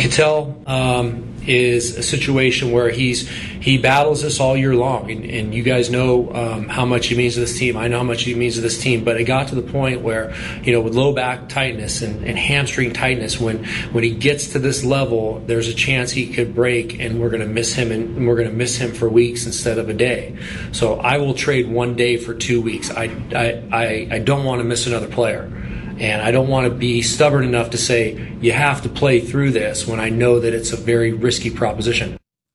Cattell is a situation where he battles us all year long, and you guys know how much he means to this team. I know how much he means to this team, but it got to the point where, with low back tightness and hamstring tightness, when he gets to this level, there's a chance he could break, and we're going to miss him, and we're going to miss him for weeks instead of a day. So I will trade 1 day for 2 weeks. I don't want to miss another player. And I don't want to be stubborn enough to say you have to play through this when I know that it's a very risky proposition.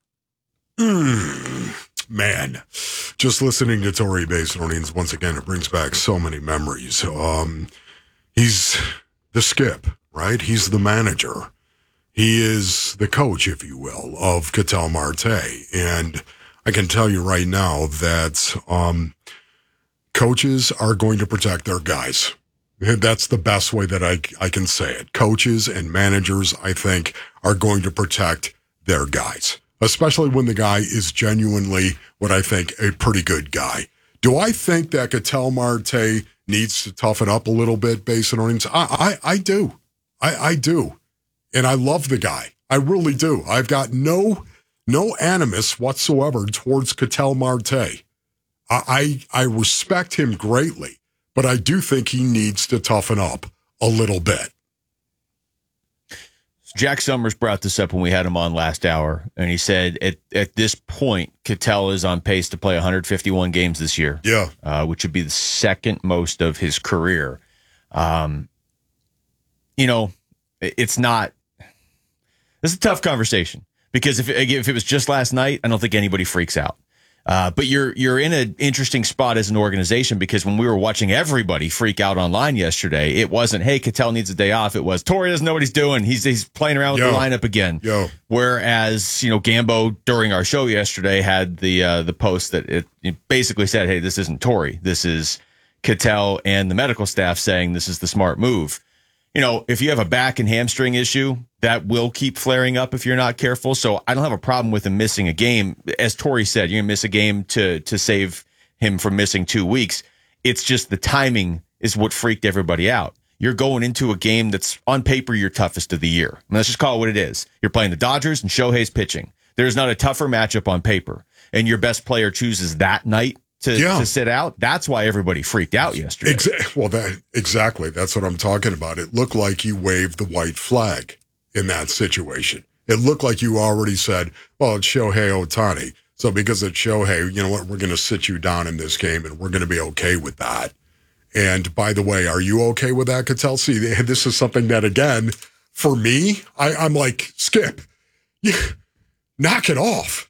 Man, just listening to Torrey Basin, once again, it brings back so many memories. He's the skip, right? He's the manager. He is the coach, if you will, of Ketel Marte. And I can tell you right now that coaches are going to protect their guys. That's the best way that I can say it. Coaches and managers, I think, are going to protect their guys, especially when the guy is genuinely what I think a pretty good guy. Do I think that Ketel Marte needs to toughen up a little bit based on earnings? I do. I do. And I love the guy. I really do. I've got no animus whatsoever towards Ketel Marte. I respect him greatly. But I do think he needs to toughen up a little bit. Jack Summers brought this up when we had him on last hour, and he said at this point, Ketel is on pace to play 151 games this year. Yeah. Which would be the second most of his career. It's not – this is a tough conversation because if it was just last night, I don't think anybody freaks out. But you're in an interesting spot as an organization because when we were watching everybody freak out online yesterday, it wasn't, hey, Ketel needs a day off. It was, Torrey doesn't know what he's doing. He's playing around with the lineup again. Whereas, Gambo during our show yesterday had the post that it basically said, hey, this isn't Torrey. This is Ketel and the medical staff saying this is the smart move. If you have a back and hamstring issue, that will keep flaring up if you're not careful. So I don't have a problem with him missing a game. As Torrey said, you're going to miss a game to save him from missing 2 weeks. It's just the timing is what freaked everybody out. You're going into a game that's on paper your toughest of the year. And let's just call it what it is. You're playing the Dodgers and Shohei's pitching. There's not a tougher matchup on paper. And your best player chooses that night to sit out. That's why everybody freaked out yesterday. Exactly. That's what I'm talking about. It looked like you waved the white flag in that situation. It looked like you already said, well, it's Shohei Ohtani. So because it's Shohei, you know what, we're going to sit you down in this game and we're going to be okay with that. And by the way, are you okay with that, Ketel? See, this is something that, again, for me, I'm like, Skip, knock it off.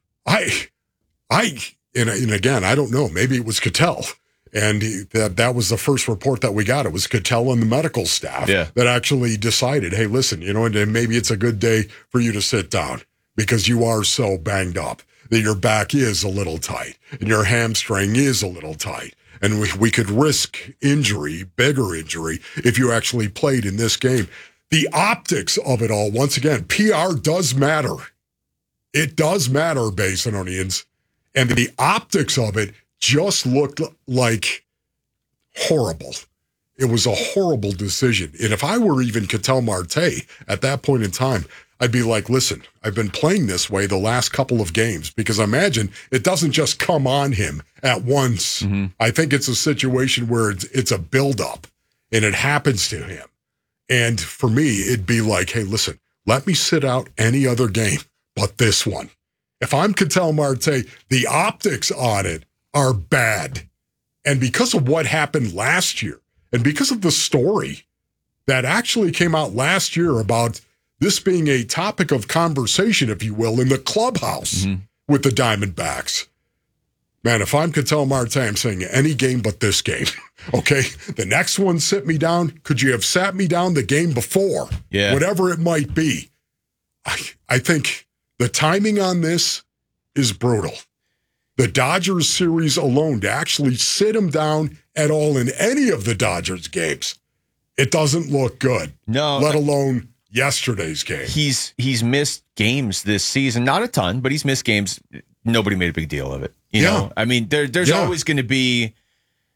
And again, I don't know. Maybe it was Ketel. And that was the first report that we got. It was Ketel and the medical staff that actually decided, hey, listen, and maybe it's a good day for you to sit down because you are so banged up that your back is a little tight and your hamstring is a little tight. And we could risk injury, bigger injury, if you actually played in this game. The optics of it all, once again, PR does matter. It does matter, Basinonians. And the optics of it just looked like horrible. It was a horrible decision. And if I were even Ketel Marte at that point in time, I'd be like, listen, I've been playing this way the last couple of games because I imagine it doesn't just come on him at once. Mm-hmm. I think it's a situation where it's a buildup and it happens to him. And for me, it'd be like, hey, listen, let me sit out any other game but this one. If I'm Ketel Marte, the optics on it are bad. And because of what happened last year, and because of the story that actually came out last year about this being a topic of conversation, if you will, in the clubhouse with the Diamondbacks, man, if I'm Ketel Marte, I'm saying any game but this game. Okay? The next one, sit me down. Could you have sat me down the game before? Yeah. Whatever it might be. I think the timing on this is brutal. The Dodgers series alone, to actually sit him down at all in any of the Dodgers games, it doesn't look good. No. Let alone yesterday's game. He's missed games this season. Not a ton, but he's missed games. Nobody made a big deal of it. You know? I mean, there's always going to be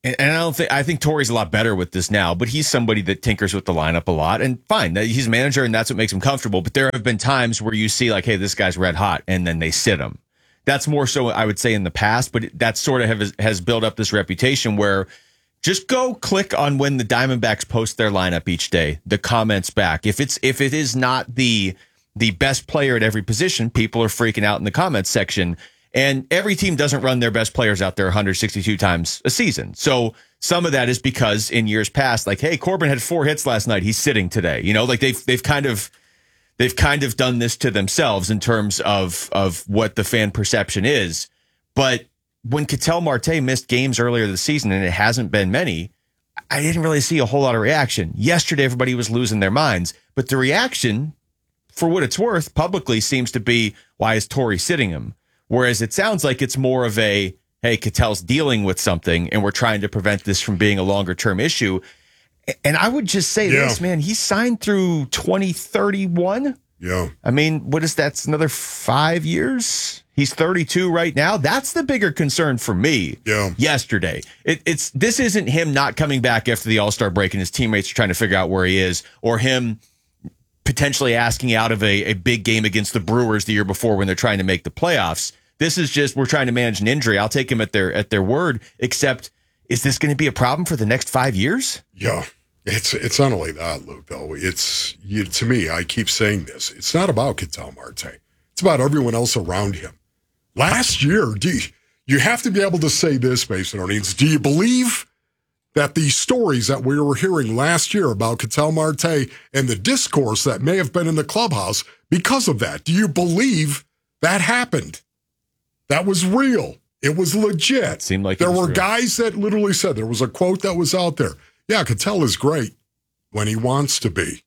And I think Torrey's a lot better with this now, but he's somebody that tinkers with the lineup a lot, and fine, he's a manager and that's what makes him comfortable. But there have been times where you see like, hey, this guy's red hot, and then they sit him. That's more so, I would say, in the past, but that sort of has built up this reputation where just go click on when the Diamondbacks post their lineup each day, the comments back. If it is not the best player at every position, people are freaking out in the comments section. And every team doesn't run their best players out there 162 times a season. So some of that is because in years past, like, hey, Corbin had 4 hits last night, he's sitting today. You know, like they've kind of done this to themselves in terms of what the fan perception is. But when Ketel Marte missed games earlier this season, and it hasn't been many, I didn't really see a whole lot of reaction. Yesterday, everybody was losing their minds, but the reaction, for what it's worth, publicly seems to be, why is Torrey sitting him? Whereas it sounds like it's more of a, hey, Ketel's dealing with something and we're trying to prevent this from being a longer term issue. And I would just say this, man, he's signed through 2031. Yeah. I mean, what is that? It's another 5 years. He's 32 right now. That's the bigger concern for me. Yeah. Yesterday, this isn't him not coming back after the All-Star break and his teammates are trying to figure out where he is, or him potentially asking out of a big game against the Brewers the year before when they're trying to make the playoffs. This is just, we're trying to manage an injury. I'll take him at their word, except is this going to be a problem for the next 5 years? Yeah. It's not only that, Luke, though. To me, I keep saying this. It's not about Ketel Marte. It's about everyone else around him. Last year, you have to be able to say this, Masononians. Do you believe that the stories that we were hearing last year about Ketel Marte and the discourse that may have been in the clubhouse because of that, do you believe that happened? That was real. It was legit. It seemed like there were real. guys that literally said, there was a quote that was out there. Yeah, Ketel is great when he wants to be.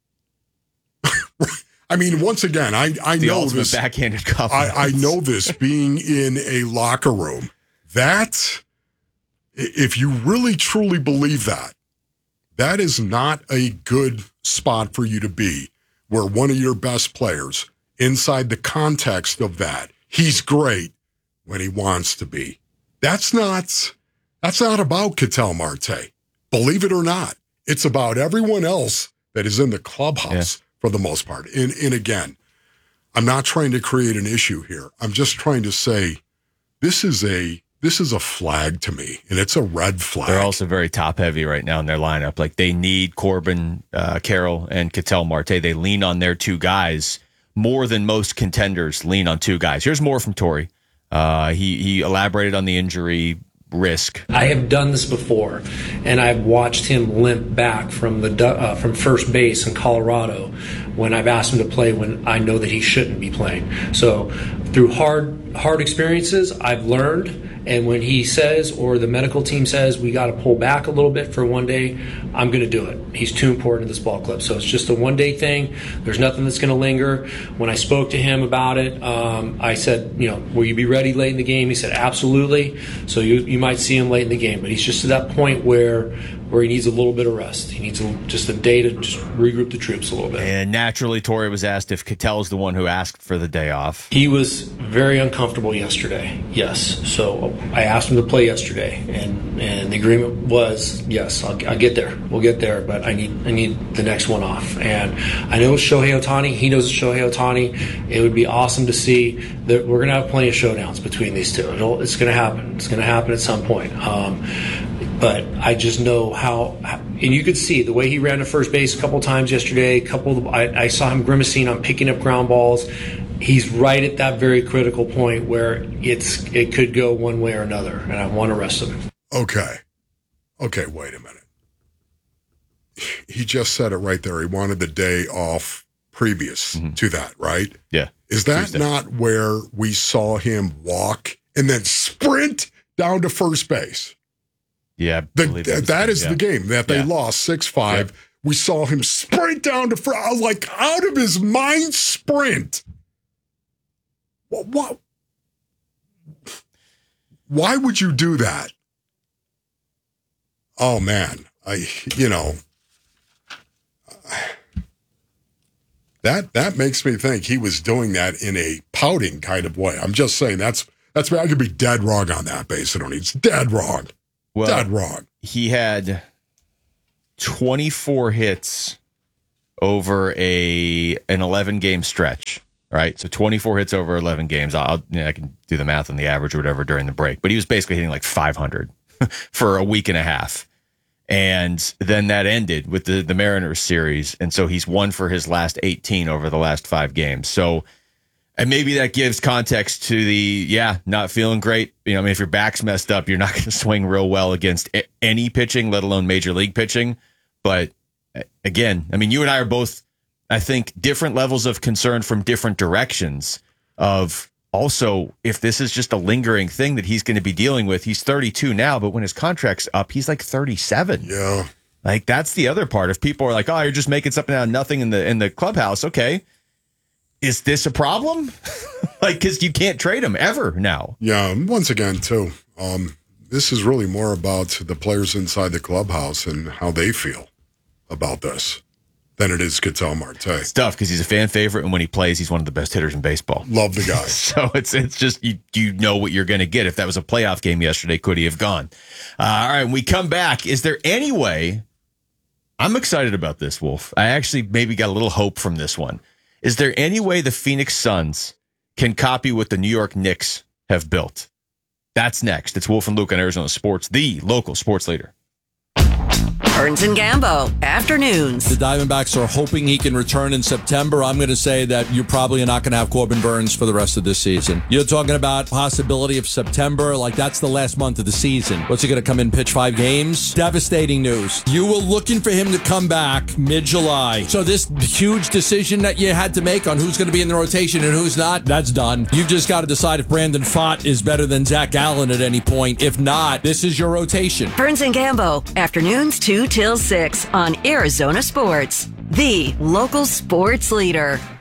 I mean, once again, I know this. Backhanded compliment. I know this being in a locker room. That, if you really truly believe that, that is not a good spot for you to be, where one of your best players, inside the context of that, he's great when he wants to be. That's not about Ketel Marte. Believe it or not, it's about everyone else that is in the clubhouse for the most part. And again, I'm not trying to create an issue here. I'm just trying to say this is a flag to me, and it's a red flag. They're also very top heavy right now in their lineup. Like, they need Corbin Carroll and Ketel Marte. They lean on their 2 guys more than most contenders lean on 2 guys. Here's more from Torrey. He elaborated on the injury risk. I have done this before, and I've watched him limp back from first base in Colorado when I've asked him to play when I know that he shouldn't be playing. So through hard experiences, I've learned. And when he says, or the medical team says, we got to pull back a little bit for one day, I'm going to do it. He's too important to this ball club. So it's just a one-day thing. There's nothing that's going to linger. When I spoke to him about it, I said, will you be ready late in the game? He said, absolutely. So you might see him late in the game. But he's just at that point where he needs a little bit of rest. He needs just a day to just regroup the troops a little bit. And naturally, Torrey was asked if Ketel's the one who asked for the day off. He was very uncomfortable yesterday, yes. So I asked him to play yesterday, and the agreement was, yes, I'll get there. We'll get there, but I need the next one off. And I know it's Shohei Ohtani. He knows it's Shohei Ohtani. It would be awesome to see that we're going to have plenty of showdowns between these two. It's going to happen. It's going to happen at some point. But I just know how, and you could see the way he ran to first base a couple times yesterday. I saw him grimacing on picking up ground balls. He's right at that very critical point where it could go one way or another, and I want to rest him. Okay, wait a minute. He just said it right there. He wanted the day off previous to that, right? Yeah. Is that Tuesday. not where we saw him walk and then sprint down to first base? Yeah, that is the game that they lost 6-5. Yep. We saw him sprint down to first, like out of his mind sprint. What? Why would you do that? Oh man, that makes me think he was doing that in a pouting kind of way. I'm just saying that's I could be dead wrong on that base. It's dead wrong. Well, dead wrong. he had 24 hits over an 11-game stretch. Right, so 24 hits over 11 games. I can do the math on the average or whatever during the break, but he was basically hitting like 500 for a week and a half. And then that ended with the Mariners series. And so he's won for his last 18 over the last 5 games. So, and maybe that gives context to not feeling great. I mean, if your back's messed up, you're not going to swing real well against any pitching, let alone major league pitching. But again, I mean, you and I are both, I think, different levels of concern from different directions of also, if this is just a lingering thing that he's going to be dealing with. He's 32 now, but when his contract's up, he's like 37. Yeah. Like, that's the other part. If people are like, oh, you're just making something out of nothing in the clubhouse. Okay. Is this a problem? Like, because you can't trade him ever now. Yeah. Once again, too, this is really more about the players inside the clubhouse and how they feel about this than it is Ketel Marte. It's tough because he's a fan favorite, and when he plays, he's one of the best hitters in baseball. Love the guy. So it's just, you know what you're going to get. If that was a playoff game yesterday, could he have gone? All right, when we come back, is there any way, I'm excited about this, Wolf. I actually maybe got a little hope from this one. Is there any way the Phoenix Suns can copy what the New York Knicks have built? That's next. It's Wolf and Luke on Arizona Sports, the local sports leader. Burns and Gambo, afternoons. The Diamondbacks are hoping he can return in September. I'm going to say that you're probably not going to have Corbin Burns for the rest of this season. You're talking about possibility of September, like that's the last month of the season. What's he going to come in, pitch 5 games? Devastating news. You were looking for him to come back mid-July. So this huge decision that you had to make on who's going to be in the rotation and who's not, that's done. You've just got to decide if Brandon Pfaadt is better than Zach Allen at any point. If not, this is your rotation. Burns and Gambo, afternoons 2 till 6 on Arizona Sports, the local sports leader.